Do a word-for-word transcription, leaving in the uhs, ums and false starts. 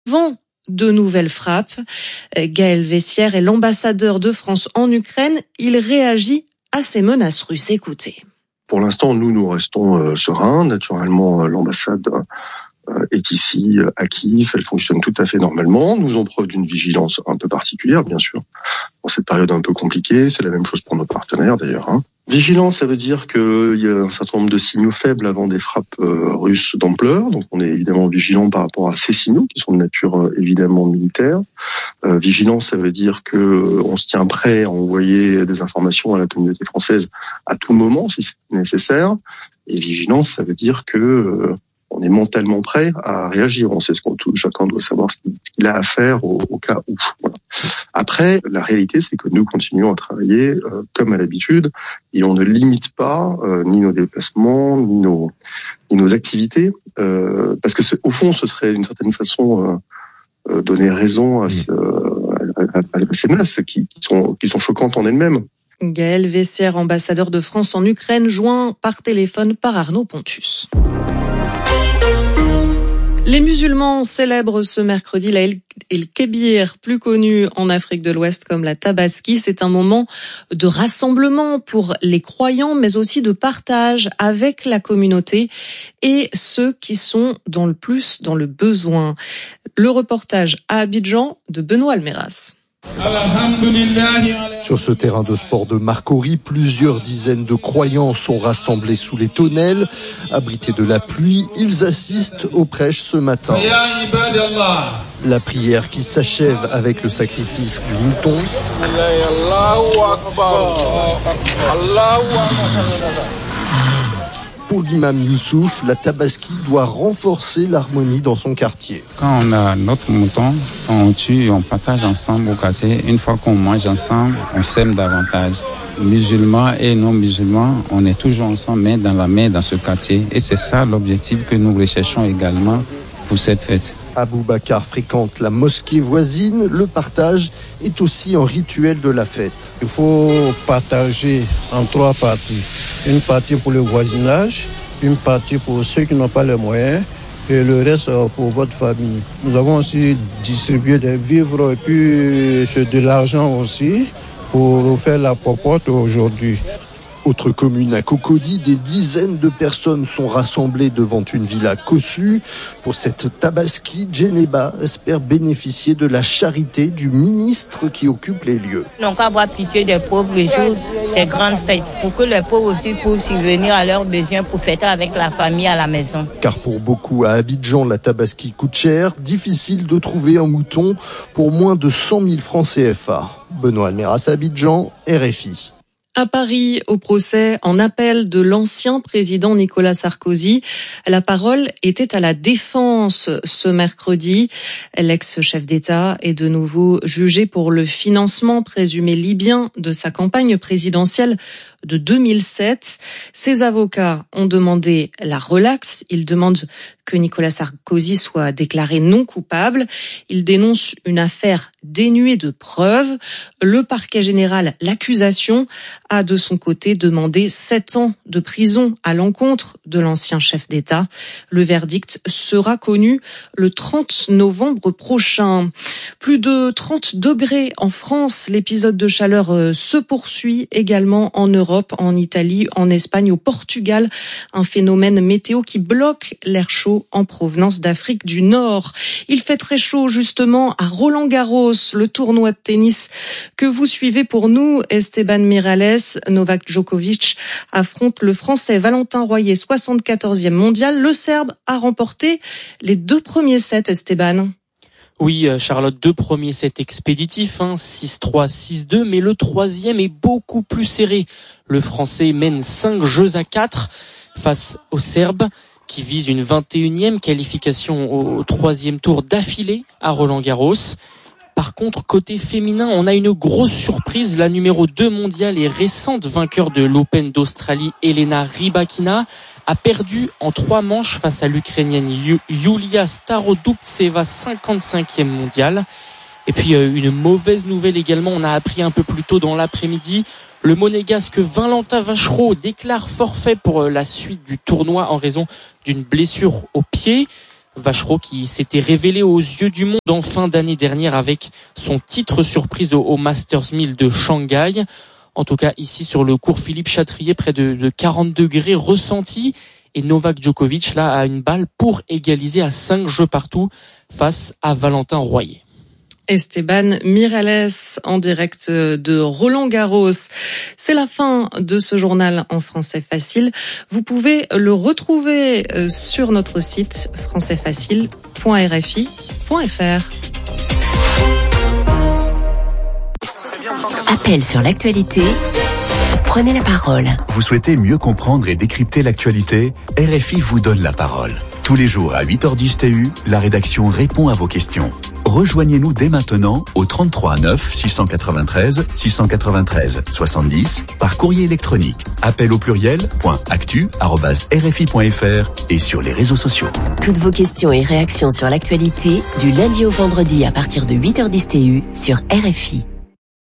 Avant de nouvelles frappes, Gaël Vessière est l'ambassadeur de France en Ukraine. Il réagit à ces menaces russes. Écoutez. Pour l'instant, nous, nous restons euh, sereins. Naturellement, l'ambassade euh, est ici, à Kiev. Elle fonctionne tout à fait normalement. Nous avons preuve d'une vigilance un peu particulière, bien sûr. Dans cette période un peu compliquée, c'est la même chose pour nos partenaires, d'ailleurs. Hein. Vigilance, ça veut dire qu'il y a un certain nombre de signaux faibles avant des frappes euh, russes d'ampleur. Donc, on est évidemment vigilant par rapport à ces signaux qui sont de nature euh, évidemment militaire. Euh, vigilance, ça veut dire que euh, on se tient prêt à envoyer des informations à la communauté française à tout moment, si c'est nécessaire. Et vigilance, ça veut dire que euh, on est mentalement prêt à réagir. On sait ce qu'on tout, chacun doit savoir ce qu'il a à faire au, au cas où. Voilà. Après, la réalité, c'est que nous continuons à travailler euh, comme à l'habitude et on ne limite pas euh, ni nos déplacements, ni nos, ni nos activités, euh, parce que au fond, ce serait d'une certaine façon euh, euh, donner raison à, ce, à, à, à ces menaces qui, qui, sont, qui sont choquantes en elles-mêmes. Gaël Vessière, ambassadeur de France en Ukraine, joint par téléphone par Arnaud Pontus. Les musulmans célèbrent ce mercredi la El-Kébir, plus connue en Afrique de l'Ouest comme la Tabaski. C'est un moment de rassemblement pour les croyants, mais aussi de partage avec la communauté et ceux qui sont dans le plus dans le besoin. Le reportage à Abidjan de Benoît Almeras. Sur ce terrain de sport de Marcory, plusieurs dizaines de croyants sont rassemblés sous les tonnelles. Abrités de la pluie, ils assistent aux prêches ce matin. La prière qui s'achève avec le sacrifice du mouton. Pour l'imam Youssouf, la Tabaski doit renforcer l'harmonie dans son quartier. Quand on a notre mouton, on tue, on partage ensemble au quartier. Une fois qu'on mange ensemble, on s'aime davantage. Musulmans et non musulmans, on est toujours ensemble, main dans la main dans ce quartier. Et c'est ça l'objectif que nous recherchons également pour cette fête. Aboubacar fréquente la mosquée voisine. Le partage est aussi un rituel de la fête. Il faut partager en trois parties. Une partie pour le voisinage, une partie pour ceux qui n'ont pas les moyens et le reste pour votre famille. Nous avons aussi distribué des vivres et puis de l'argent aussi pour faire la popote aujourd'hui. Autre commune à Cocody, des dizaines de personnes sont rassemblées devant une villa cossue. Pour cette Tabaski, Djeneba espère bénéficier de la charité du ministre qui occupe les lieux. On va avoir pitié des pauvres les jours des grandes fêtes, pour que les pauvres aussi puissent subvenir à leurs besoins pour fêter avec la famille à la maison. Car pour beaucoup à Abidjan, la Tabaski coûte cher. Difficile de trouver un mouton pour moins de cent mille francs C F A. Benoît Almeras, Abidjan, R F I. À Paris, au procès en appel de l'ancien président Nicolas Sarkozy, la parole était à la défense ce mercredi. L'ex-chef d'État est de nouveau jugé pour le financement présumé libyen de sa campagne présidentielle de deux mille sept. Ses avocats ont demandé la relaxe. Ils demandent que Nicolas Sarkozy soit déclaré non coupable. Ils dénoncent une affaire dénuée de preuves. Le parquet général, l'accusation, a de son côté demandé sept ans de prison à l'encontre de l'ancien chef d'État. Le verdict sera connu le trente novembre prochain. Plus de trente degrés en France. L'épisode de chaleur se poursuit également en Europe, en Italie, en Espagne, au Portugal. Un phénomène météo qui bloque l'air chaud en provenance d'Afrique du Nord. Il fait très chaud justement à Roland-Garros, le tournoi de tennis que vous suivez pour nous. Esteban Miralles, Novak Djokovic affronte le Français Valentin Royer, soixante-quatorzième mondial. Le Serbe a remporté les deux premiers sets, Esteban. Oui, Charlotte, deux premiers sets expéditifs, hein, six trois, six deux, mais le troisième est beaucoup plus serré. Le Français mène cinq jeux à quatre face au Serbe, qui vise une vingt et unième qualification au troisième tour d'affilée à Roland-Garros. Par contre, côté féminin, on a une grosse surprise. La numéro deux mondiale et récente vainqueur de l'Open d'Australie, Elena Rybakina, a perdu en trois manches face à l'Ukrainienne Yulia Starodubtseva, cinquante-cinquième mondiale. Et puis euh, une mauvaise nouvelle également, on a appris un peu plus tôt dans l'après-midi, le monégasque Valentin Vachereau déclare forfait pour euh, la suite du tournoi en raison d'une blessure au pied. Vachereau qui s'était révélé aux yeux du monde en fin d'année dernière avec son titre surprise au, au Masters mille de Shanghai. En tout cas, ici sur le cours Philippe Chatrier, près de, de quarante degrés ressentis. Et Novak Djokovic, là, a une balle pour égaliser à cinq jeux partout face à Valentin Royer. Esteban Miralles en direct de Roland-Garros. C'est la fin de ce journal en français facile. Vous pouvez le retrouver sur notre site français facile point r f i point f r. Appel sur l'actualité. Prenez la parole. Vous souhaitez mieux comprendre et décrypter l'actualité ? R F I vous donne la parole. Tous les jours à huit heures dix T U, la rédaction répond à vos questions. Rejoignez-nous dès maintenant au trente-trois neuf six cent quatre-vingt-treize six cent quatre-vingt-treize soixante-dix par courrier électronique. Appel au pluriel point actu arobase r f i point f r et sur les réseaux sociaux. Toutes vos questions et réactions sur l'actualité du lundi au vendredi à partir de huit heures dix T U sur R F I.